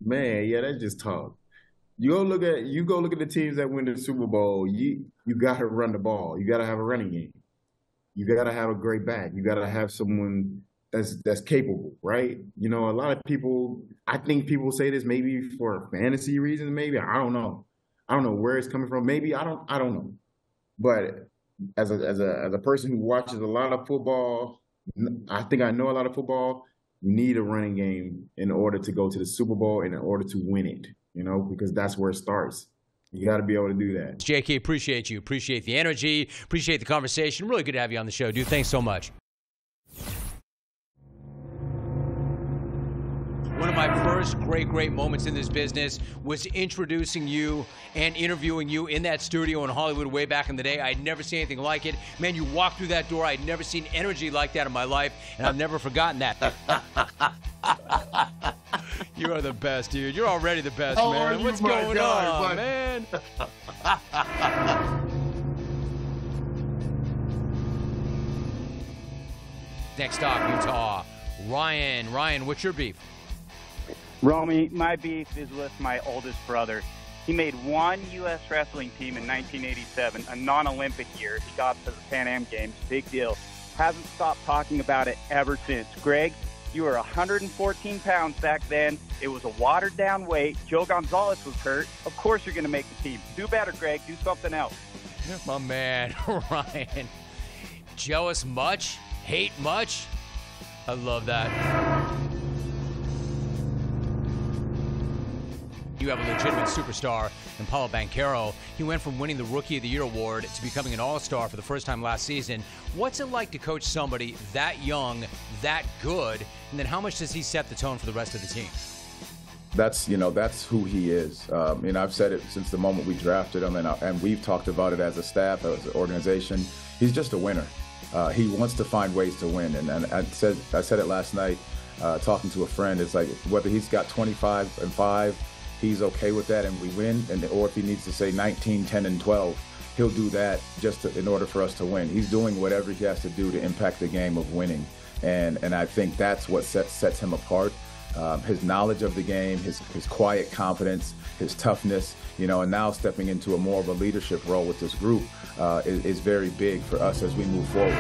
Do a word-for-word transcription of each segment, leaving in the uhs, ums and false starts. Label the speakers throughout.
Speaker 1: Man, yeah, that's just talk. You go look at you go look at the teams that win the Super Bowl. You you got to run the ball. You got to have a running game. You got to have a great back. You got to have someone that's that's capable, right? You know, a lot of people. I think people say this maybe for fantasy reasons. Maybe I don't know. I don't know where it's coming from. Maybe I don't. I don't know. But as a as a as a person who watches a lot of football, I think I know a lot of football. You need a running game in order to go to the Super Bowl and in order to win it. You know, because that's where it starts. You got to be able to do that.
Speaker 2: J K, appreciate you. Appreciate the energy. Appreciate the conversation. Really good to have you on the show, dude. Thanks so much. One of my first great, great moments in this business was introducing you and interviewing you in that studio in Hollywood way back in the day. I'd never seen anything like it. Man, you walked through that door. I'd never seen energy like that in my life, and I've never forgotten that. You are the best, dude. You're already the best,
Speaker 1: How
Speaker 2: man.
Speaker 1: are you,
Speaker 2: What's
Speaker 1: my
Speaker 2: going
Speaker 1: guy,
Speaker 2: on,
Speaker 1: bud?
Speaker 2: man? Next up, Utah. Ryan. Ryan, what's your beef?
Speaker 3: Romy, my beef is with my oldest brother. He made one U S wrestling team in nineteen eighty-seven, a non-Olympic year. He got to the Pan Am Games, big deal. Hasn't stopped talking about it ever since. Greg, you were one hundred fourteen pounds back then. It was a watered-down weight. Joe Gonzalez was hurt. Of course you're going to make the team. Do better, Greg. Do something else.
Speaker 2: My man, Ryan. Jealous much? Hate much? I love that. You have a legitimate superstar in Paulo Banchero. He went from winning the Rookie of the Year award to becoming an all-star for the first time last season. What's it like to coach somebody that young, that good, and then how much does he set the tone for the rest of the team?
Speaker 4: That's, you know, that's who he is. Um, and I've said it since the moment we drafted him, and, I, and we've talked about it as a staff, as an organization. He's just a winner. Uh, he wants to find ways to win. And, and I said I said it last night uh, talking to a friend. It's like whether he's got twenty-five and five, he's okay with that and we win, and or if he needs to say nineteen, ten, and twelve, he'll do that just to, in order for us to win. He's doing whatever he has to do to impact the game of winning. And, and I think that's what sets, sets him apart. Um, his knowledge of the game, his, his quiet confidence, his toughness, you know, and now stepping into a more of a leadership role with this group uh, is, is very big for us as we move forward.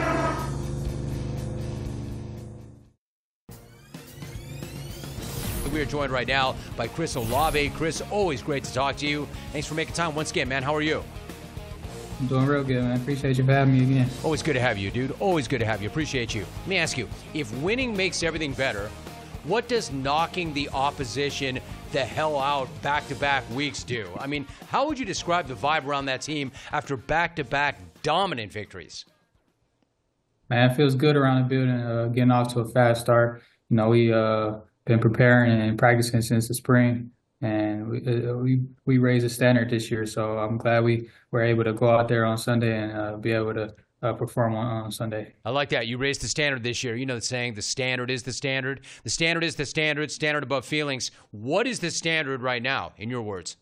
Speaker 2: We are joined right now by Chris Olave. Chris, always great to talk to you. Thanks for making time once again, man. How are you?
Speaker 5: I'm doing real good, man. Appreciate you for having me again.
Speaker 2: Always good to have you, dude. Always good to have you. Appreciate you. Let me ask you, if winning makes everything better, what does knocking the opposition the hell out back-to-back weeks do? I mean, how would you describe the vibe around that team after back-to-back dominant victories?
Speaker 5: Man, it feels good around the building, uh, getting off to a fast start. You know, we uh been preparing and practicing since the spring, and we uh, we we raised the standard this year. So I'm glad we were able to go out there on Sunday and uh, be able to uh, perform on, on Sunday.
Speaker 2: I like that. You raised the standard this year. You know the saying, the standard is the standard. The standard is the standard, standard above feelings. What is the standard right now, in your words?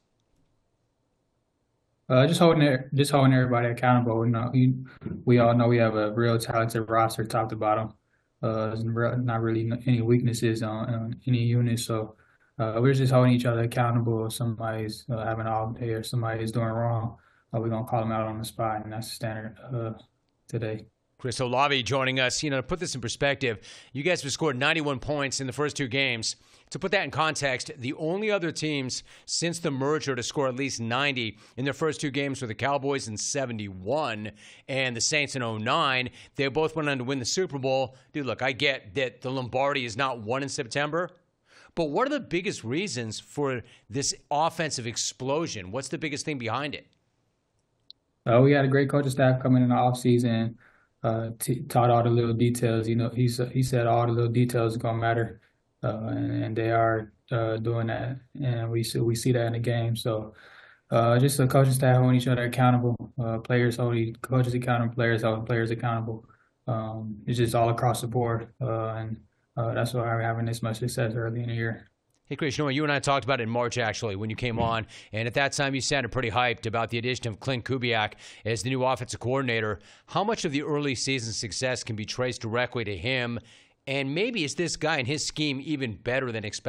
Speaker 5: Uh, just holding it, just holding everybody accountable. You know, we, we all know we have a real talented roster, top to bottom. Uh, there's re- not really any weaknesses on, on any unit, so uh, we're just holding each other accountable. If somebody's uh, having an off day or somebody is doing wrong, uh, we're gonna call them out on the spot, and that's the standard uh, today.
Speaker 2: Chris Olave joining us. You know, to put this in perspective, you guys have scored ninety-one points in the first two games. To put that in context, the only other teams since the merger to score at least ninety in their first two games were the Cowboys in seventy-one and the Saints in oh nine. They both went on to win the Super Bowl. Dude, look, I get that the Lombardi is not won in September, but what are the biggest reasons for this offensive explosion? What's the biggest thing behind it?
Speaker 5: Uh, we had a great coaching staff coming in the offseason, uh, t- taught all the little details. You know, he, he said all the little details are going to matter. Uh, and, and they are uh, doing that, and we see, we see that in the game. So uh, just the coaching staff holding each other accountable, uh, players holding coaches accountable, players holding players accountable. Um, it's just all across the board, uh, and uh, that's why we're having this much success early in the year.
Speaker 2: Hey, Chris, you know what? You and I talked about it in March, actually, when you came on. And at that time, you sounded pretty hyped about the addition of Clint Kubiak as the new offensive coordinator. How much of the early season success can be traced directly to him? And maybe is this guy and his scheme even better than expected?